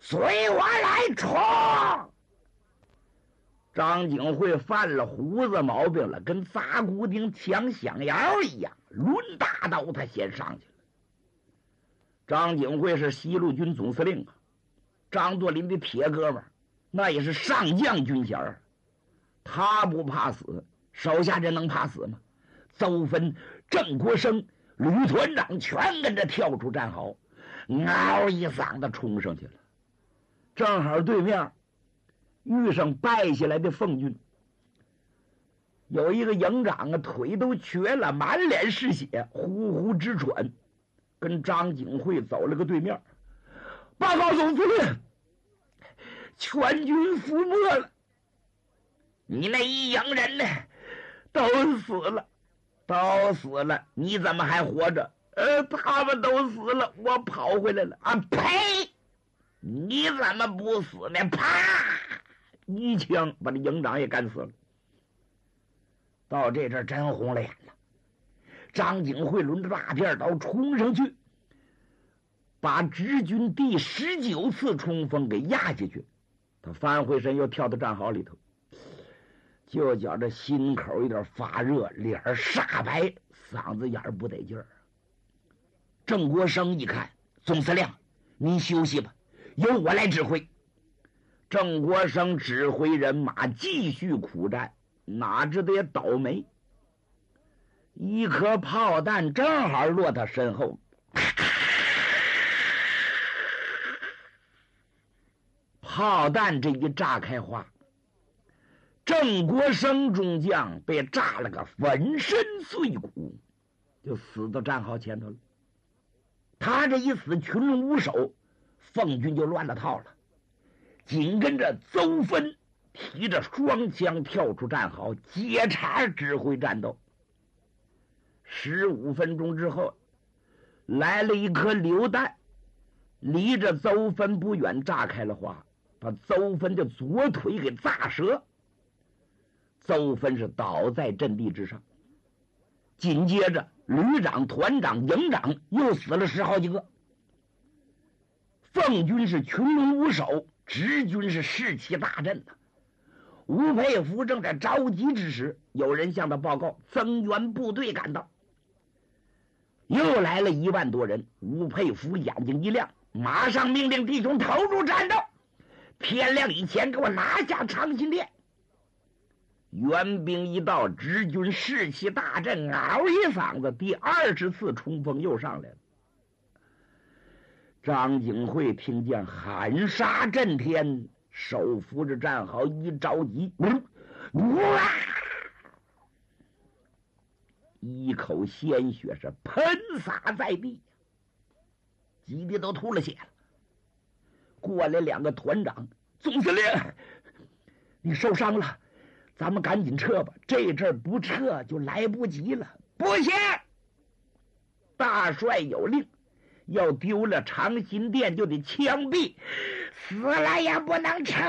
随我来冲！张景惠犯了胡子毛病了，跟砸骨钉抢响摇一样，抡大刀他先上去了。张景惠是西路军总司令啊，张作霖的铁哥们儿，那也是上将军衔儿，他不怕死，手下人能怕死吗？邹芬、郑国生、吕团长全跟着跳出战壕，嗷一嗓子冲上去了。正好对面遇上败下来的奉军，有一个营长啊，腿都瘸了，满脸是血，呼呼直喘，跟张景惠走了个对面。报告总司令，全军覆没了。你那一营人呢，都死了，都死了，你怎么还活着？他们都死了，我跑回来了。啊呸！你怎么不死呢？啪！一枪把这营长也干死了。到这阵真红了眼了。张景惠抡着大片刀冲上去，把直军第19次冲锋给压下去。他翻回身又跳到战壕里头，就觉着心口有点发热，脸煞白，嗓子眼不得劲儿。郑国生一看，总司令，您休息吧，由我来指挥。郑国生指挥人马继续苦战，哪知道也倒霉，一颗炮弹正好落他身后，炮弹这一炸开花，郑国生中将被炸了个粉身碎骨，就死到战壕前头了。他这一死，群龙无首，奉军就乱了套了。紧跟着邹芬提着双枪跳出战壕，接茬指挥战斗。15分钟之后，来了一颗榴弹，离着邹芬不远，炸开了花，把邹芬的左腿给炸折。邹芬是倒在阵地之上。紧接着旅长、团长、营长又死了10好几个。奉军是群龙无首，直军是士气大振呐。吴佩孚正在着急之时，有人向他报告增援部队赶到，又来了1万多人。吴佩孚眼睛一亮，马上命令弟兄投入战斗，天亮以前给我拿下长辛店。援兵一到，直军士气大振，嗷一嗓子，第20次冲锋又上来了。张景惠听见喊杀震天，手扶着战壕一着急，一口鲜血是喷洒在地，急的都吐了血了。过来2个团长，总司令，你受伤了，咱们赶紧撤吧，这阵不撤就来不及了。不行，大帅有令，要丢了长辛店就得枪毙，死了也不能撤。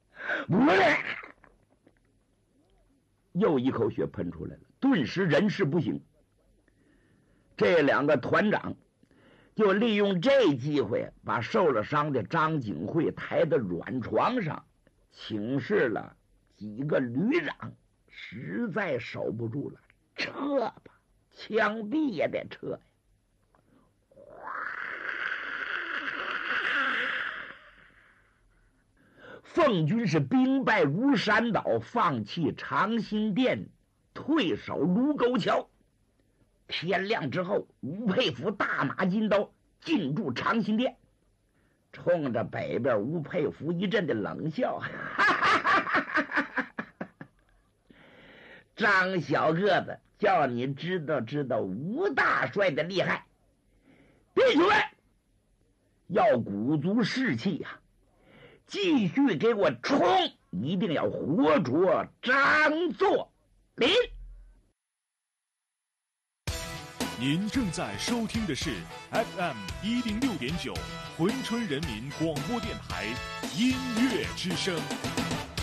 又一口血喷出来了，顿时人事不行。这2个团长就利用这机会，把受了伤的张景惠抬到软床上，请示了几个旅长，实在守不住了，撤吧，枪毙也得撤呀。奉军是兵败如山倒，放弃长辛店，退守卢沟桥。天亮之后，吴佩孚大马金刀进驻长辛店，冲着北边吴佩孚一阵的冷笑，张小个子，叫你知道知道吴大帅的厉害。弟兄们，要鼓足士气呀，继续给我冲，一定要活捉张作霖。 您正在收听的是 FM 106.9浑春人民广播电台音乐之声。